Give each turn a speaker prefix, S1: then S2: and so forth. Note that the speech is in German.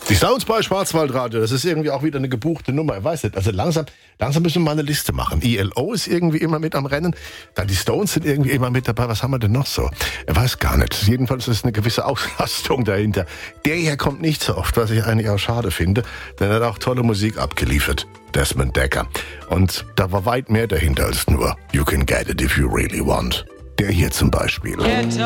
S1: Die Sounds bei Schwarzwaldradio, das ist irgendwie auch wieder eine gebuchte Nummer. Ich weiß nicht, also langsam müssen wir mal eine Liste machen. ILO ist irgendwie immer mit am Rennen, dann die Stones sind irgendwie immer mit dabei. Was haben wir denn noch so? Ich weiß gar nicht. Jedenfalls ist eine gewisse Auslastung dahinter. Der hier kommt nicht so oft, was ich eigentlich auch schade finde, denn er hat auch tolle Musik abgeliefert. Desmond Dekker. Und da war weit mehr dahinter als nur You can get it if you really want. Der hier zum Beispiel.